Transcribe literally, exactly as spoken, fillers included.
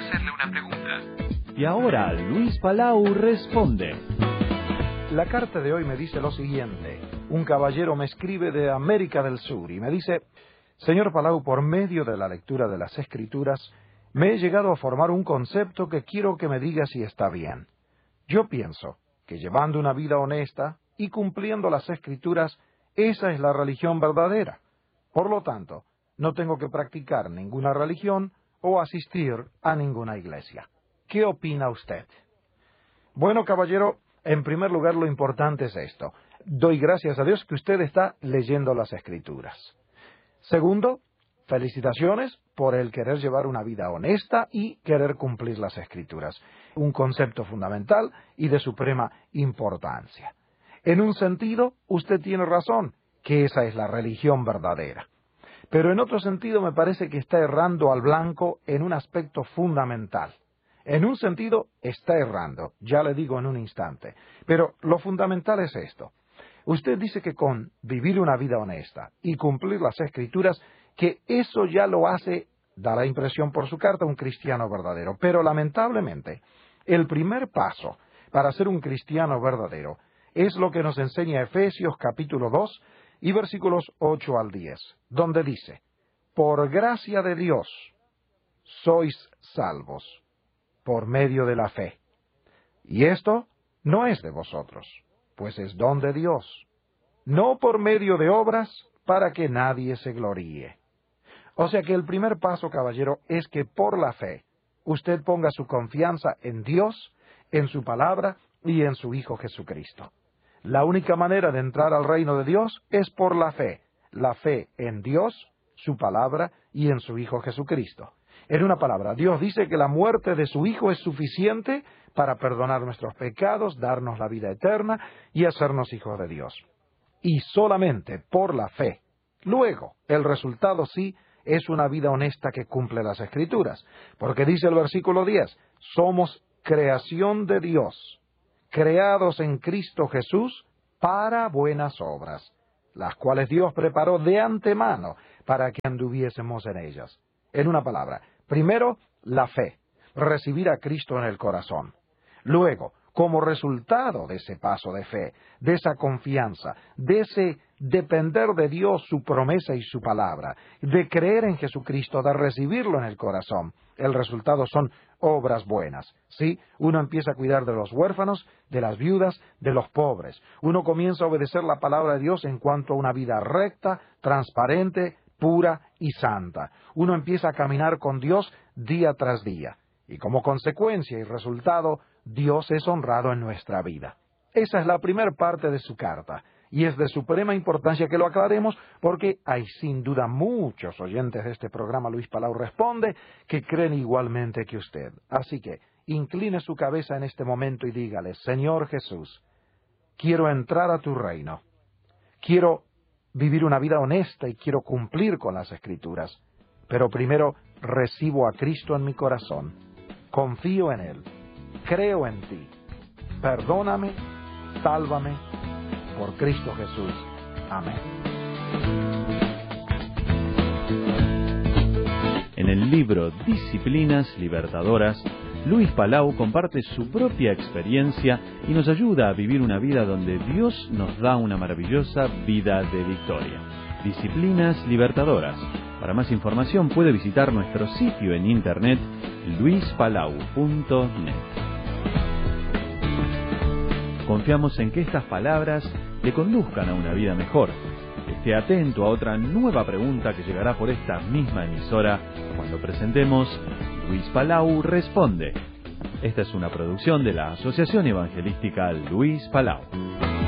hacerle una pregunta. Y ahora Luis Palau responde. La carta de hoy me dice lo siguiente. Un caballero me escribe de América del Sur y me dice: Señor Palau, por medio de la lectura de las Escrituras, me he llegado a formar un concepto que quiero que me diga si está bien. Yo pienso que llevando una vida honesta y cumpliendo las Escrituras, esa es la religión verdadera. Por lo tanto, no tengo que practicar ninguna religión o asistir a ninguna iglesia. ¿Qué opina usted? Bueno, caballero, en primer lugar lo importante es esto. Doy gracias a Dios que usted está leyendo las Escrituras. Segundo, felicitaciones por el querer llevar una vida honesta y querer cumplir las Escrituras. Un concepto fundamental y de suprema importancia. En un sentido, usted tiene razón, que esa es la religión verdadera. Pero en otro sentido me parece que está errando al blanco en un aspecto fundamental. En un sentido está errando, ya le digo en un instante. Pero lo fundamental es esto. Usted dice que con vivir una vida honesta y cumplir las Escrituras, que eso ya lo hace, da la impresión por su carta, un cristiano verdadero. Pero lamentablemente, el primer paso para ser un cristiano verdadero es lo que nos enseña Efesios capítulo dos y versículos ocho al diez, donde dice: por gracia de Dios sois salvos, por medio de la fe. Y esto no es de vosotros, pues es don de Dios, no por medio de obras, para que nadie se gloríe. O sea que el primer paso, caballero, es que por la fe usted ponga su confianza en Dios, en su palabra y en su Hijo Jesucristo. La única manera de entrar al reino de Dios es por la fe, la fe en Dios, su palabra y en su Hijo Jesucristo. En una palabra, Dios dice que la muerte de su Hijo es suficiente para perdonar nuestros pecados, darnos la vida eterna y hacernos hijos de Dios. Y solamente por la fe. Luego, el resultado sí es una vida honesta que cumple las Escrituras. Porque dice el versículo diez, somos creación de Dios, creados en Cristo Jesús para buenas obras, las cuales Dios preparó de antemano para que anduviésemos en ellas. En una palabra, primero, la fe, recibir a Cristo en el corazón. Luego, como resultado de ese paso de fe, de esa confianza, de ese depender de Dios, su promesa y su palabra, de creer en Jesucristo, de recibirlo en el corazón, el resultado son obras buenas, ¿sí? Uno empieza a cuidar de los huérfanos, de las viudas, de los pobres. Uno comienza a obedecer la palabra de Dios en cuanto a una vida recta, transparente, pura y santa. Uno empieza a caminar con Dios día tras día. Y como consecuencia y resultado, Dios es honrado en nuestra vida. Esa es la primera parte de su carta. Y es de suprema importancia que lo aclaremos porque hay sin duda muchos oyentes de este programa Luis Palau Responde que creen igualmente que usted. Así que incline su cabeza en este momento y dígale: Señor Jesús, quiero entrar a tu reino. Quiero vivir una vida honesta y quiero cumplir con las Escrituras. Pero primero recibo a Cristo en mi corazón. Confío en Él. Creo en ti. Perdóname, sálvame, por Cristo Jesús. Amén. En el libro Disciplinas Libertadoras, Luis Palau comparte su propia experiencia y nos ayuda a vivir una vida donde Dios nos da una maravillosa vida de victoria. Disciplinas Libertadoras. Para más información puede visitar nuestro sitio en internet luis palau punto net. Confiamos en que estas palabras le conduzcan a una vida mejor. Esté atento a otra nueva pregunta que llegará por esta misma emisora cuando presentemos Luis Palau Responde. Esta es una producción de la Asociación Evangelística Luis Palau.